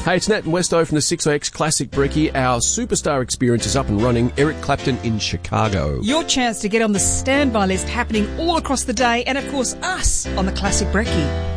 Hey, it's Nat and Westo from the 6OX Classic Brekkie. Our superstar experience is up and running. Eric Clapton in Chicago. Your chance to get on the standby list happening all across the day, and of course us on the Classic Brekkie.